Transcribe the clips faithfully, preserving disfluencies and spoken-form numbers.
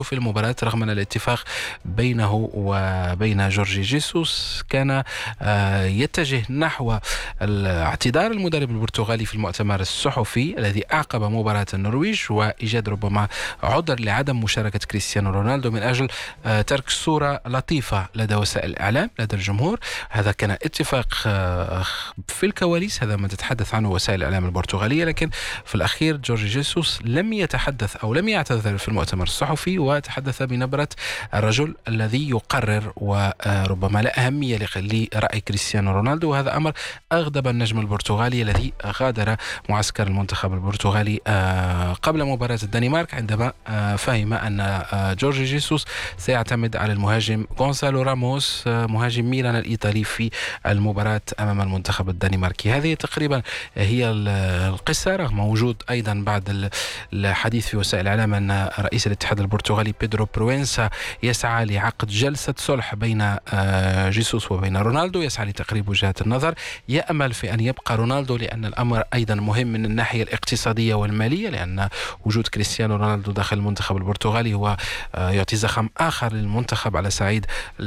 في المباراة، رغم أن الاتفاق بينه وبين جورجي جيسوس كان يتجه نحو اعتذار المدرب البرتغالي في المؤتمر الصحفي الذي أعقب مباراة النرويج، وإيجاد ربما عذر لعدم مشاركة كريستيانو رونالدو من أجل ترك صورة لطيفة لدى وسائل الإعلام لدى الجمهور. هذا كان اتفاق في الكواليس، هذا ما تتحدث عنه وسائل الإعلام البرتغالية، لكن في الأخير جورجي جيسوس لم يتحدث أو لم يعتذر في المؤتمر الصحفي، وتحدث بنبرة الرجل الذي يقرر وربما لا أهمية لرأي كريستيانو رونالدو. وهذا أمر أغضب النجم البرتغالي الذي غادر معسكر المنتخب البرتغالي قبل مباراة الدنمارك عندما فهم أن جورجي جيسوس سيعتمد على المهاجم غونسالو راموس مهاجم ميلان الإيطالي في المباراة أمام المنتخب الدنماركي. هذه تقريبا هي القصة، رغم وجود أيضا بعد الحديث في وسائل الإعلام أن رئيس الاتحاد البرتغالي بيدرو بروينسا يسعى لعقد جلسة صلح بين جيسوس وبين رونالدو، يسعى لتقريب وجهات النظر، يأمل في أن يبقى رونالدو لأن الأمر أيضا مهم من الناحية الاقتصادية والمالية، لأن وجود كريستيانو رونالدو داخل المنتخب البرتغالي هو يعطي زخم آخر للمنتخب على الصعيد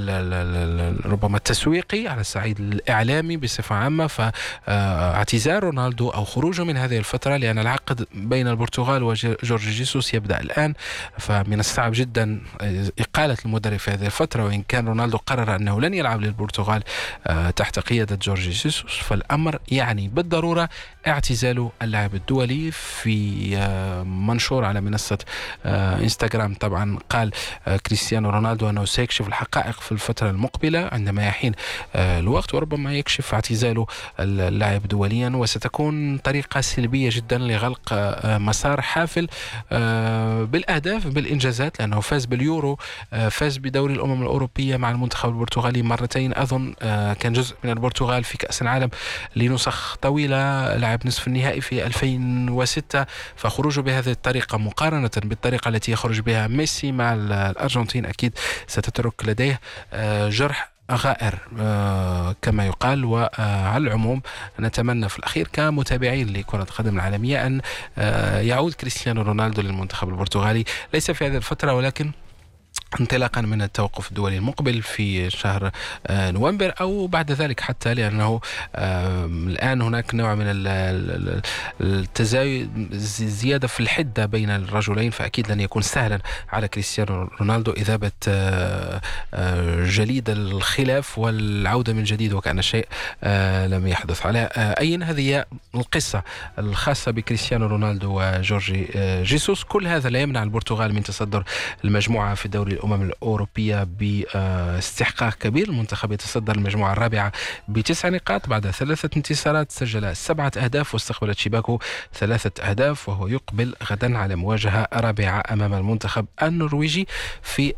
ربما التسويقي، على الصعيد الإعلامي بصفة عامة. فاعتزال رونالدو أو خروجه من هذه الفترة، لأن العقد بين البرتغال وجورجي جيسوس يبدأ الآن، فمن الصعب جدا إقالة المدرب في هذه الفترة، وإن كان رونالدو قرر أنه لن يلعب للبرتغال تحت قيادة جورجي جيسوس، فالأمر يعني بالضرورة اعتزال اللاعب الدولي. في منشور على منصة انستغرام طبعا قال كريستيانو رونالدو أنه سيكشف الحقائق في الفترة المقبلة عندما يحين الوقت، وربما يكشف اعتزاله اللاعب دوليا، وستكون طريقة سلبية جدا لغلق مسار حافل بالأهداف بالإنجازات، لأنه فاز باليورو، فاز بدوري الأمم الأوروبية مع المنتخب البرتغالي مرتين أظن، كان جزء من البرتغال في كأس العالم لنسخ طويلة، لعب نصف النهائي في ألفين وستة. فخروجه بهذه الطريقة مقارنة بالطريقة التي يخرج بها ميسي مع الأرجنتين أكيد ستترك لديه جرح غائر كما يقال. وعلى العموم نتمنى في الأخير كمتابعين لكرة القدم العالمية أن يعود كريستيانو رونالدو للمنتخب البرتغالي، ليس في هذه الفترة ولكن انطلاقا من التوقف الدولي المقبل في شهر نوفمبر أو بعد ذلك حتى، لأنه الآن هناك نوع من التزايد الزيادة في الحدة بين الرجلين، فأكيد لن يكون سهلا على كريستيانو رونالدو إذابة جليد الخلاف والعودة من جديد وكأن شيء لم يحدث. على أي هذه القصة الخاصة بكريستيانو رونالدو وجورجي جيسوس. كل هذا لا يمنع البرتغال من تصدر المجموعة في دوري الأمم الأوروبية باستحقاق كبير. المنتخب يتصدر المجموعة الرابعة بتسع نقاط بعد ثلاثة انتصارات، سجل سبعة أهداف واستقبلت شباكه ثلاثة أهداف، وهو يقبل غدا على مواجهة رابعة أمام المنتخب النرويجي في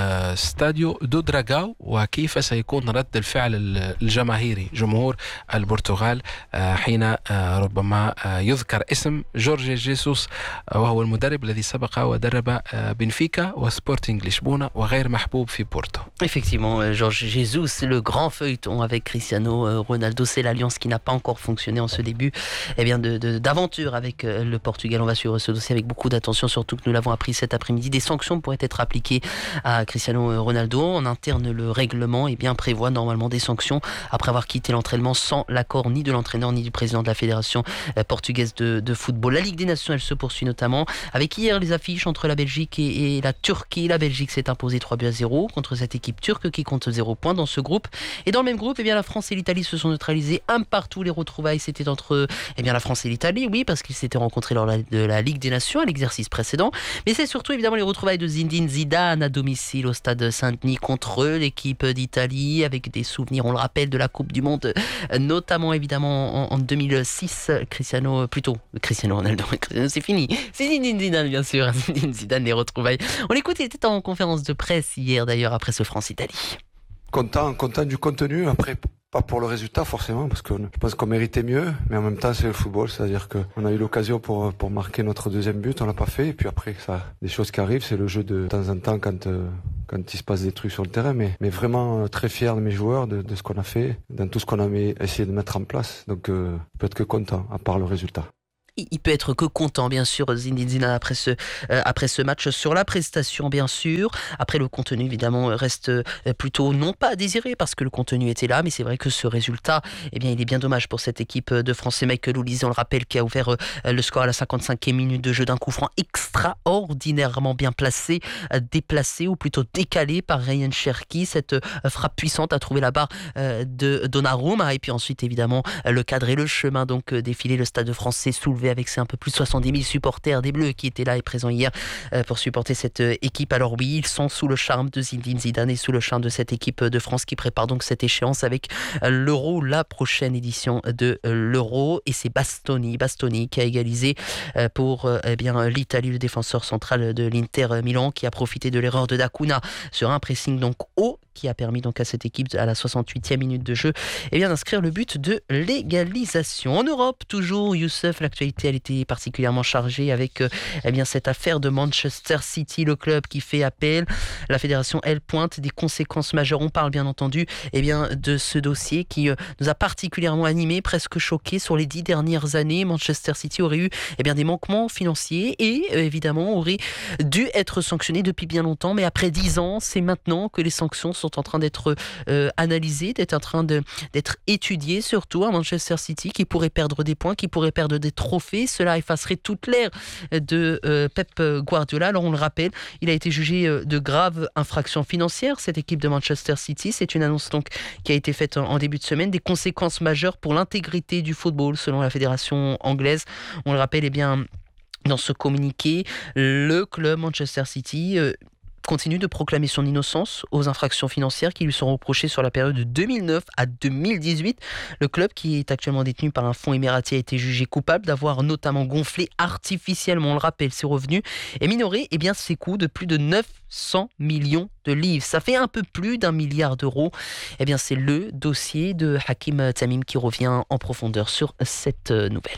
استاديو دودراغاو. وكيف سيكون رد الفعل الجماهيري جمهور البرتغال حين ربما يذكر اسم جورجي جيسوس، وهو المدرب الذي سبق ودرب بنفيكا وسبورتينغ لشبونة وغير محبوب في بورتو. Effectivement, George Jesus, le grand feuilleton avec Cristiano Ronaldo, c'est l'alliance qui n'a pas encore fonctionné en ce début eh bien de, de, d'aventure avec le Portugal. On va suivre ce dossier avec beaucoup d'attention, surtout que nous l'avons appris cet après-midi. Des sanctions pourraient être appliquées à Cristiano Ronaldo. En interne, le règlement eh bien, prévoit normalement des sanctions après avoir quitté l'entraînement sans l'accord ni de l'entraîneur ni du président de la Fédération portugaise de, de football. La Ligue des Nations, elle se poursuit notamment avec hier les affiches entre la Belgique et, et la Turquie. La Belgique s'est imposée trois buts à zéro contre cette équipe turque qui compte zéro point dans ce groupe. Et dans le même groupe, eh bien, la France et l'Italie se sont neutralisés un partout. Les retrouvailles, c'était entre eh bien, la France et l'Italie, oui, parce qu'ils s'étaient rencontrés lors de la Ligue des Nations à l'exercice précédent. Mais c'est surtout évidemment les retrouvailles de Zinedine Zidane à domicile au stade Saint-Denis contre l'équipe d'Italie, avec des souvenirs, on le rappelle, de la Coupe du Monde, notamment évidemment en, en deux mille six. Cristiano, plutôt Cristiano Ronaldo, c'est fini. C'est Zinedine Zidane, bien sûr. Zinedine Zidane, les retrouvailles. On l'écoute, il était en conférence de presse hier d'ailleurs après ce France-Italie. Content, content du contenu, après pas pour le résultat forcément, parce que je pense qu'on méritait mieux, mais en même temps c'est le football, c'est-à-dire qu'on a eu l'occasion pour, pour marquer notre deuxième but, on l'a pas fait, et puis après ça, des choses qui arrivent, c'est le jeu de, de temps en temps quand, euh, quand il se passe des trucs sur le terrain, mais, mais vraiment très fier de mes joueurs, de, de ce qu'on a fait, dans tout ce qu'on a mis, essayé de mettre en place, donc euh, je peux être que content, à part le résultat. Il peut être que content, bien sûr, Zinedine Zidane, après ce, euh, après ce match, sur la prestation, bien sûr. Après, le contenu, évidemment, reste plutôt non pas désiré, parce que le contenu était là, mais c'est vrai que ce résultat, eh bien, il est bien dommage pour cette équipe de France. C'est Michael Olise, on le rappelle, qui a ouvert euh, le score à la cinquante-cinquième minute de jeu d'un coup franc extraordinairement bien placé, euh, déplacé, ou plutôt décalé par Ryan Cherki. Cette euh, frappe puissante a trouvé la barre euh, de Donnarumma, et puis ensuite, évidemment, le cadre et le chemin, donc, euh, défilé. Le Stade de France s'est soulevé avec ses un peu plus de soixante-dix mille supporters des Bleus qui étaient là et présents hier euh, pour supporter cette euh, équipe. Alors oui, ils sont sous le charme de Zinedine Zidane et sous le charme de cette équipe de France qui prépare donc cette échéance avec euh, l'Euro, la prochaine édition de euh, l'Euro. Et c'est Bastoni, Bastoni qui a égalisé euh, pour euh, eh bien, l'Italie, le défenseur central de l'Inter Milan, qui a profité de l'erreur de Dacuna sur un pressing donc haut, qui a permis donc à cette équipe, à la soixante-huitième minute de jeu, eh bien, d'inscrire le but de l'égalisation. En Europe, toujours, Youssef, l'actualité, elle était particulièrement chargée avec euh, eh bien, cette affaire de Manchester City, le club qui fait appel. La fédération, elle, pointe des conséquences majeures. On parle bien entendu eh bien, de ce dossier qui euh, nous a particulièrement animés, presque choqués. Sur les dix dernières années, Manchester City aurait eu eh bien, des manquements financiers et euh, évidemment aurait dû être sanctionné depuis bien longtemps. Mais après dix ans, c'est maintenant que les sanctions sont en train d'être euh, analysées, d'être en train de, d'être étudiées, surtout à Manchester City, qui pourrait perdre des points, qui pourrait perdre des trophées. Cela effacerait toute l'ère de euh, Pep Guardiola. Alors on le rappelle, il a été jugé euh, de graves infractions financières, cette équipe de Manchester City. C'est une annonce donc qui a été faite en, en début de semaine. Des conséquences majeures pour l'intégrité du football, selon la fédération anglaise. On le rappelle, eh bien, dans ce communiqué, le club Manchester City euh, continue de proclamer son innocence aux infractions financières qui lui sont reprochées sur la période de deux mille neuf à deux mille dix-huit. Le club, qui est actuellement détenu par un fonds émirati, a été jugé coupable d'avoir notamment gonflé artificiellement, on le rappelle, ses revenus et minoré eh bien, ses coûts de plus de neuf cents millions de livres. Ça fait un peu plus d'un milliard d'euros. Eh bien, c'est le dossier de Hakim Tamim qui revient en profondeur sur cette nouvelle.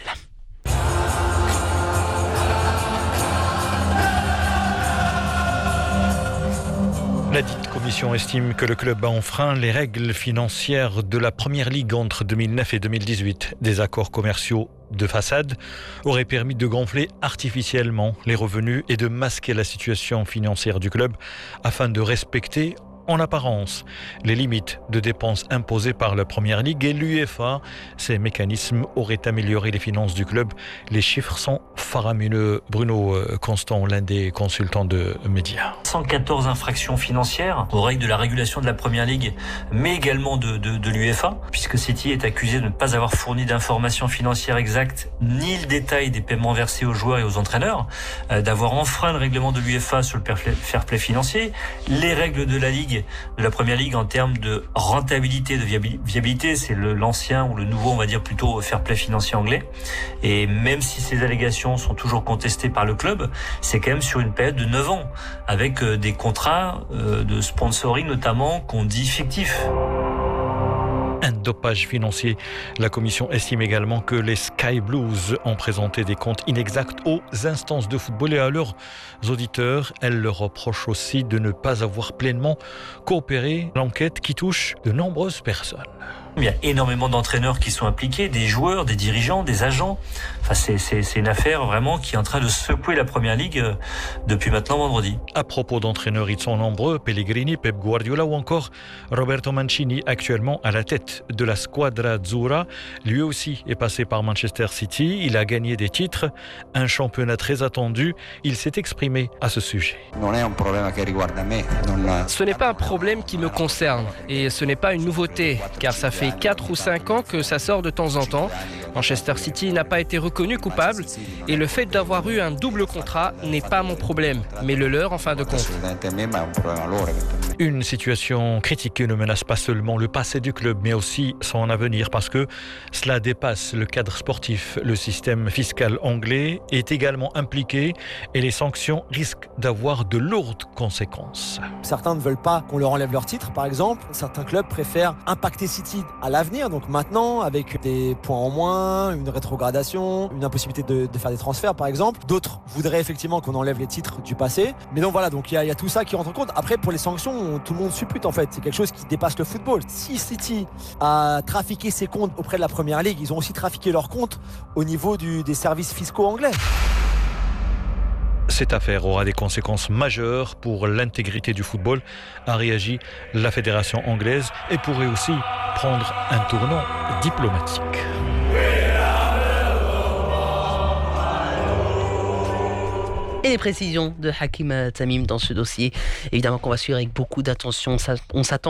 La dite commission estime que le club a enfreint les règles financières de la Première Ligue entre deux mille neuf et deux mille dix-huit. Des accords commerciaux de façade auraient permis de gonfler artificiellement les revenus et de masquer la situation financière du club afin de respecter en apparence les limites de dépenses imposées par la Première Ligue et l'UEFA. Ces mécanismes auraient amélioré les finances du club. Les chiffres sont faramineux. Bruno Constant, l'un des consultants de médias. cent quatorze infractions financières aux règles de la régulation de la Première Ligue, mais également de, de, de l'UEFA, puisque City est accusé de ne pas avoir fourni d'informations financières exactes, ni le détail des paiements versés aux joueurs et aux entraîneurs, euh, d'avoir enfreint le règlement de l'UEFA sur le fair play financier, les règles de la Ligue, de la Première Ligue en termes de rentabilité, de viabilité, c'est le, l'ancien ou le nouveau, on va dire plutôt fair play financier anglais. Et même si ces allégations sont toujours contestées par le club, c'est quand même sur une période de neuf ans, avec des contrats de sponsoring notamment qu'on dit fictifs. Un dopage financier. La commission estime également que les Sky Blues ont présenté des comptes inexacts aux instances de football et à leurs auditeurs. Elle leur reproche aussi de ne pas avoir pleinement coopéré. L'enquête qui touche de nombreuses personnes. Il y a énormément d'entraîneurs qui sont impliqués, des joueurs, des dirigeants, des agents. Enfin, c'est, c'est, c'est une affaire vraiment qui est en train de secouer la Première Ligue depuis maintenant vendredi. À propos d'entraîneurs, ils sont nombreux. Pellegrini, Pep Guardiola ou encore Roberto Mancini, actuellement à la tête de la Squadra Azzurra. Lui aussi est passé par Manchester City. Il a gagné des titres, un championnat très attendu. Il s'est exprimé à ce sujet. Ce n'est pas un problème qui me concerne et ce n'est pas une nouveauté, car ça fait quatre ou cinq ans que ça sort de temps en temps. Manchester City n'a pas été reconnu coupable et le fait d'avoir eu un double contrat n'est pas mon problème, mais le leur en fin de compte. Une situation critique qui ne menace pas seulement le passé du club, mais aussi son avenir, parce que cela dépasse le cadre sportif. Le système fiscal anglais est également impliqué et les sanctions risquent d'avoir de lourdes conséquences. Certains ne veulent pas qu'on leur enlève leur titre, par exemple. Certains clubs préfèrent impacter City à l'avenir, donc maintenant, avec des points en moins, une rétrogradation, une impossibilité de, de faire des transferts, par exemple. D'autres voudraient effectivement qu'on enlève les titres du passé. Mais donc voilà, donc il y, y a tout ça qui rentre en compte. Après, pour les sanctions, on- tout le monde suppute en fait. C'est quelque chose qui dépasse le football. Si City a trafiqué ses comptes auprès de la Première Ligue, ils ont aussi trafiqué leurs comptes au niveau du- des services fiscaux anglais. Cette affaire aura des conséquences majeures pour l'intégrité du football, a réagi la fédération anglaise, et pourrait aussi prendre un tournant diplomatique. Et les précisions de Hakim Tamim dans ce dossier, évidemment qu'on va suivre avec beaucoup d'attention. Ça- On s'attend